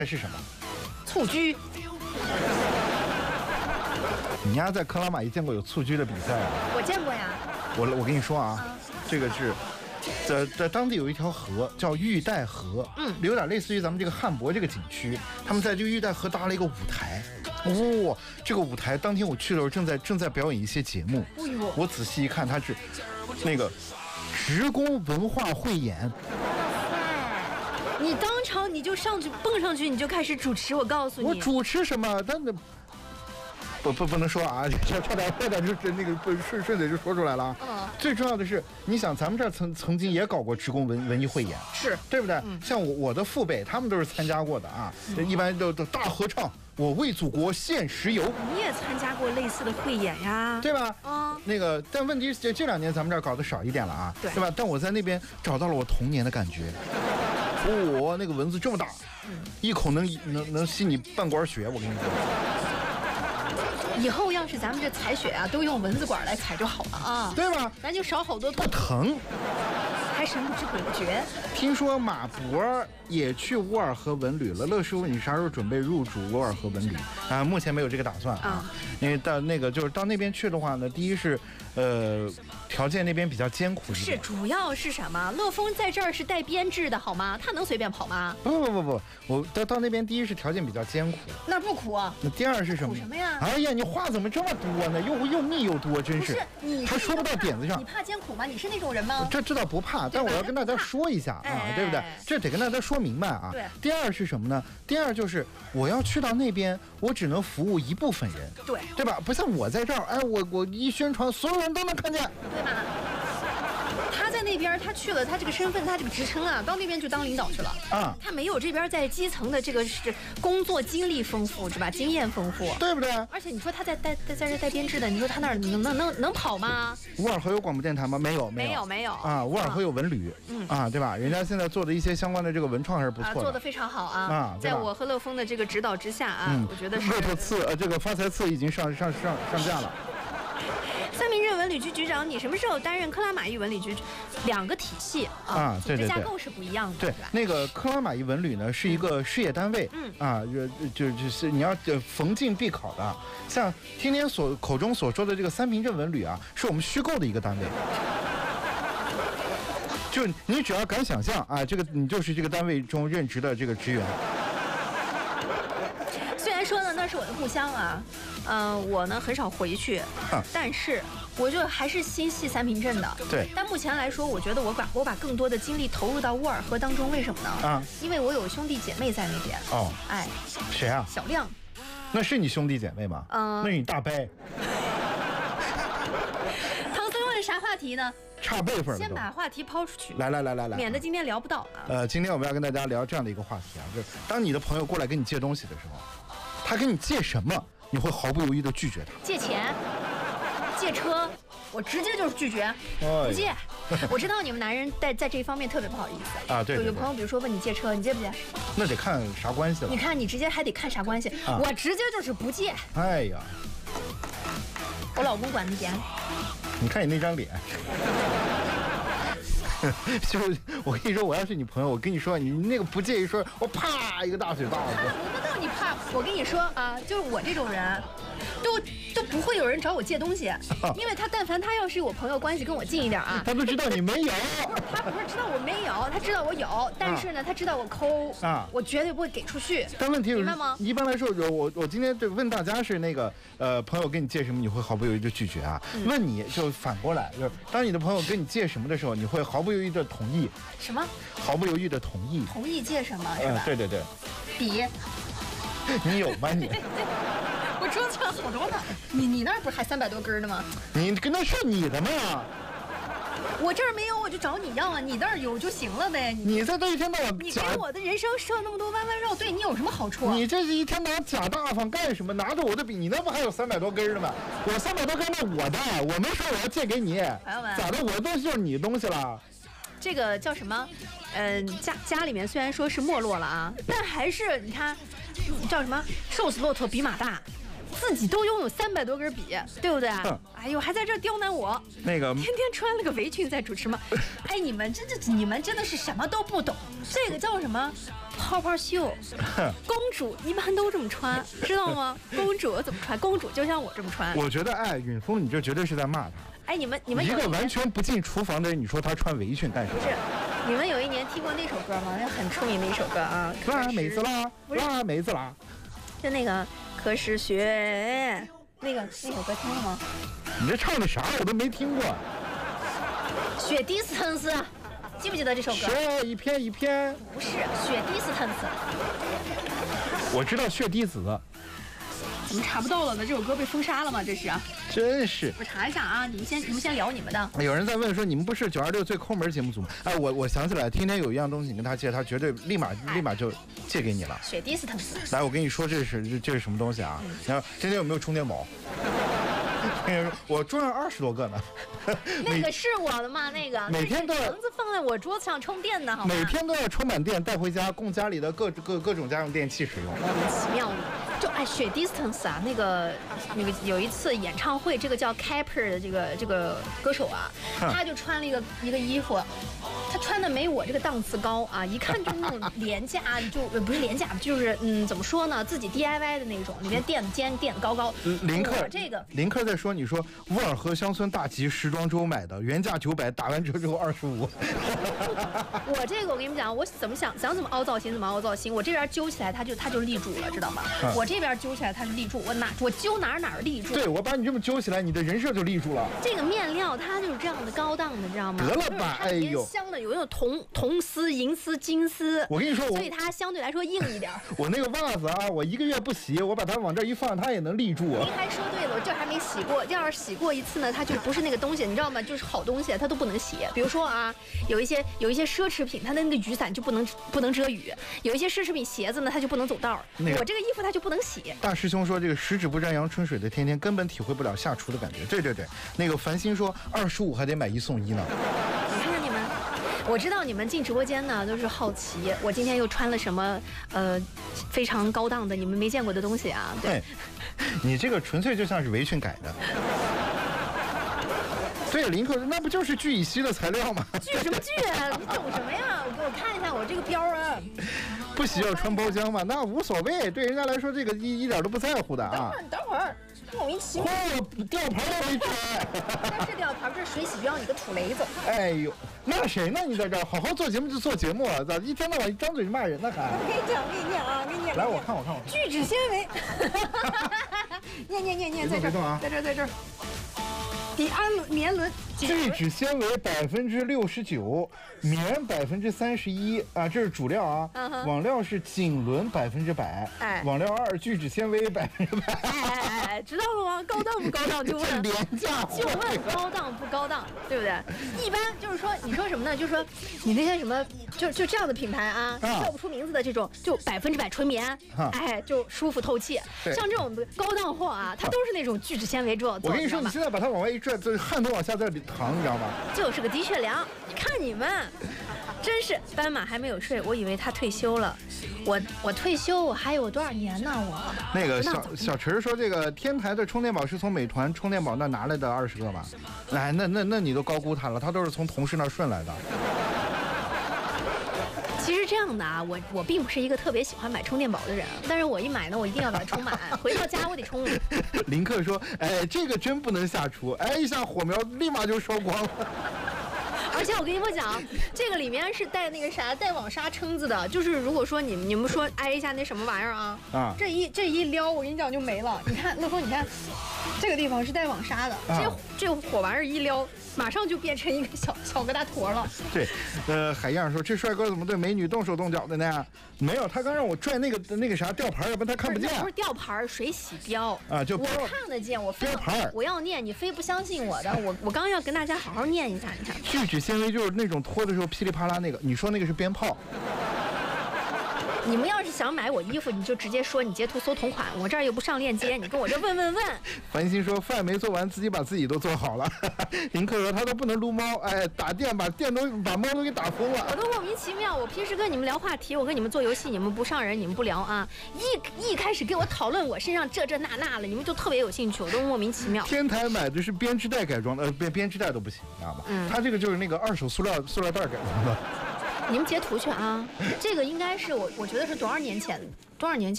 这是什么？ 蹴鞠。 你丫在克拉玛依见过有蹴鞠的比赛啊？ 我见过呀。 我跟你说啊，这个是。在当地有一条河叫玉带河，有点类似于咱们这个汉博这个景区，他们在这个玉带河搭了一个舞台。哦，这个舞台当天我去的时候正在表演一些节目。我仔细一看，它是那个职工文化汇演。 你当场你就上去蹦上去，你就开始主持。我告诉你， 我主持什么？但那。不能说啊，差点就那个顺嘴就说出来了。最重要的是，你想咱们这儿曾经也搞过职工文艺汇演， 是对不对？像我的父辈，他们都是参加过的啊。一般都大合唱，我为祖国献石油。 你也参加过类似的汇演呀， 对吧？那个，但问题是这2年咱们这儿搞得少一点了啊，对吧？但我在那边找到了我童年的感觉。那个蚊子这么大，一口能吸你半管血，我跟你说。 以后要是咱们这采血啊，都用蚊子管来采就好了啊， 对吧？ 咱就少好多不疼， 还神不知鬼不觉。 听说马博也去乌尔河文旅了，乐师傅，你啥时候准备入主乌尔河文旅啊？目前没有这个打算啊，因为到那个就是到那边去的话呢，第一是条件那边比较艰苦一点。 是，主要是什么？乐风在这儿是带编制的好吗？他能随便跑吗？ 不，我到那边第一是条件比较艰苦。 那不苦啊？ 那第二是什么？ 苦什么呀？ 哎呀，你话怎么这么多呢？又密又多，真是。 你还说不到点子上。 你怕艰苦吗？你是那种人吗？ 这知道不怕，但我要跟大家说一下啊，对不对？这得跟大家说明白啊。 对。 第二是什么呢？第二就是我要去到那边，我只能服务一部分人。对吧？不像我在这儿，哎，我一宣传，所有人都能看见， 对吧？他在那边，他去了，他这个身份，他这个职称啊，到那边就当领导去了啊。他没有这边在基层的这个是工作经历丰富，是吧？经验丰富， 对不对？ 而且你说他在这带编制的，你说他那儿能跑吗？ 乌尔河有广播电台吗？没有啊。乌尔河有文旅，对吧？人家现在做的一些相关的这个文创还是不错的， 做得非常好啊。在我和乐风的这个指导之下啊，我觉得是骆驼刺这个发财刺已经上架了。 三明镇文旅局局长，你什么时候担任克拉玛依文旅局？2个体系啊， 对， 架构是不一样的。 对，那个克拉玛依文旅呢是一个事业单位，就是你要逢进必考的。像天天口中所说的这个三平镇文旅啊，是我们虚构的一个单位。就你只要敢想象啊，这个你就是这个单位中任职的这个职员。 虽然说呢，那是我的故乡啊。我呢很少回去，但是我就还是心系三平镇的。 对。 但目前来说，我觉得我把更多的精力投入到乌尔河当中，为什么呢？因为我有兄弟姐妹在那边。哎， 谁啊？ 小亮。 那是你兄弟姐妹吗？那是你大伯。 唐僧问啥话题呢？ 差辈分了。 先把话题抛出去。 来， 免得今天聊不到啊。今天我们要跟大家聊这样的一个话题啊，就是当你的朋友过来跟你借东西的时候，他跟你借什么？你会毫不犹豫地拒绝他。 借钱、借车，我直接就是拒绝，不借。我知道你们男人在这方面特别不好意思啊。对， 有朋友比如说问你借车，你借不借？ 那得看啥关系了。 你看你直接还得看啥关系，我直接就是不借。 哎呀， 我老公管得严。 你看你那张脸。就是我跟你说，我要是你朋友，我跟你说，你那个不介意说，我啪一个大嘴巴子。 轮不到你怕，我跟你说啊，就是我这种人，都不会有人找我借东西，因为但凡他要是我朋友关系跟我近一点啊， 他都知道你没有。 他不是知道我没有，他知道我有，但是呢，他知道我抠啊，我绝对不会给出去。 但问题明白吗？ 一般来说，我今天问大家是那个朋友跟你借什么，你会毫不犹豫的拒绝啊？问你就反过来，就是当你的朋友跟你借什么的时候，你会毫不犹豫的同意。 什么？ 毫不犹豫的同意。 同意借什么是吧？ 对。 笔。 你有吗你？ 我桌子上好多呢。你那儿不是还300多根呢吗？ 你跟那是你的吗？ 我这儿没有，我就找你要啊！你那儿有就行了呗。 你在这一天到晚， 你给我的人生设那么多弯弯绕，对你有什么好处？ 你这是一天到晚假大方干什么？拿着我的笔，你那不还有300多根呢吗？我300多根那我的，我没说我要借给你。 朋友们， 咋的？我的东西就是你的东西了。 这个叫什么？家里面虽然说是没落了啊，但还是你看，叫什么？瘦死骆驼比马大。 自己都拥有300多根笔，对不对？哎呦，还在这刁难我。 那个天天穿了个围裙在主持吗？哎，你们真的是什么都不懂。这个叫什么？泡泡袖。公主一般都这么穿，知道吗？公主怎么穿？公主就像我这么穿。 我觉得，哎，允峰，你这绝对是在骂他。 哎，你们一个完全不进厨房的人，你说他穿围裙干什么？ 不是，你们有一年听过那首歌吗？那很出名的一首歌啊。 辣妹子啦，辣妹子啦。 就那个可是雪，那首歌听了吗？ 你这唱的啥？我都没听过。 雪滴斯腾斯，记不记得这首歌？ 雪一片一片。 不是，雪滴斯腾斯。 我知道血滴子。 怎么查不到了呢？这首歌被封杀了吗？这是啊。 真是。 我查一下啊，你们先聊你们的。 有人在问说，你们不是926最抠门节目组吗？哎，我想起来，天天有一样东西你跟他借，他绝对立马就借给你了。 雪滴斯腾斯。 来，我跟你说这是什么东西啊？然后天天有没有充电宝？我桌上20多个呢。 那个是我的吗？那个每天都绳子放在我桌子上充电的，好吗？ 每天都要充满电带回家，供家里的各种家用电器使用。 莫名其妙的，就哎，雪 distance 啊，那个有一次演唱会，这个叫 Kepler 的这个歌手啊，他就穿了一个衣服，他穿的没我这个档次高啊，一看就是那种廉价，就不是廉价，就是怎么说呢，自己 DIY 的那种，里面垫高。 林克在说，你说沃尔河乡村大集时装周买的，原价900，打完折之后25。 我这个我跟你们讲，我怎么凹造型怎么凹造型，我这边揪起来它就立住了，知道吗？我这边揪起来它就立住，我揪哪儿立住。 对，我把你这么揪起来，你的人设就立住了。 这个面料它就是这样的高档的，知道吗？ 得了吧，哎呦， 香的有那种铜丝、银丝、金丝。 我跟你说， 所以它相对来说硬一点。 我那个袜子啊，我1个月不洗，我把它往这一放，它也能立住。 您还说对了，我这还没洗过，要是洗过一次呢，它就不是那个东西，你知道吗？就是好东西它都不能洗。比如说啊，有一些奢侈品，它的那个雨伞就不能遮雨；有一些奢侈品鞋子呢，它就不能走道。我这个衣服它就不能洗。大师兄说，这个十指不沾阳春水的天天根本体会不了下厨的感觉。对，那个繁星说25还得买1送1呢。 你看看你们，我知道你们进直播间呢都是好奇，我今天又穿了什么非常高档的你们没见过的东西啊？对， 你这个纯粹就像是围裙改的。对，林克，那不就是聚乙烯的材料吗？ 聚什么聚啊？你懂什么呀？我给我看一下我这个标啊。 不洗要穿包浆吗？那无所谓，对人家来说这个一点都不在乎的啊。 等会儿，莫名其妙。 吊牌都没穿。 那是吊牌，这是水洗标，你个土雷子。 哎呦，那谁呢？你在这儿好好做节目就做节目啊，咋一天到晚一张嘴就骂人呢？还？ 我跟你讲，我给你念啊，给你念。 来，我看。 聚酯纤维。念，在这儿，在这儿。比棉纶聚酯纤维69%，棉31%啊，这是主料啊。网料是锦纶100%，网料2聚酯纤维100%。 哎，知道了吗？高档不高档就问， 廉价就问高档不高档，对不对？一般就是说，你说什么呢？就是说你那些什么，就这样的品牌啊，叫不出名字的这种，就100%纯棉，哎，就舒服透气。像这种高档货啊，它都是那种聚酯纤维做。 我跟你说，你现在把它往外一拽，这汗都往下在里淌，你知道吗？ 就是个的确凉。你看你们，真是斑马还没有睡，我以为他退休了。我退休，我还有多少年呢？我那个小池说，这个天台的充电宝是从美团充电宝那拿来的20个吧？哎，那你都高估他了，他都是从同事那顺来的。 其实这样的啊，我并不是一个特别喜欢买充电宝的人，但是我一买呢，我一定要把它充满，回到家我得充。 林克说，哎，这个真不能下厨，哎，一下火苗立马就烧光了。 而且我跟你们讲，这个里面是带那个啥，带网纱撑子的，就是如果说你们说挨一下那什么玩意儿啊，这一撩，我跟你讲就没了。你看乐峰，你看这个地方是带网纱的，这火玩意儿一撩，马上就变成一个小疙瘩坨了。 对，海燕说，这帅哥怎么对美女动手动脚的呢？没有，他刚让我拽那个啥吊牌，要不然他看不见。 不是吊牌，水洗标啊，就我看得见，我非牌，我要念，你非不相信我的，我刚要跟大家好好念一下，你看。聚酯纤维就是那种脱的时候噼里啪啦那个，你说那个是鞭炮。 你们要是想买我衣服，你就直接说，你截图搜同款，我这儿又不上链接，你跟我这问。 繁星说饭没做完，自己把自己都做好了。林克说他都不能撸猫，哎，打电把猫都给打疯了。 我都莫名其妙，我平时跟你们聊话题，我跟你们做游戏，你们不上人，你们不聊啊。一开始给我讨论我身上这那了，你们就特别有兴趣，我都莫名其妙。 天台买的是编织袋改装的，编织袋都不行，知道吗？他这个就是那个二手塑料袋改装的。 你们截图去啊！这个应该是我觉得是多少年前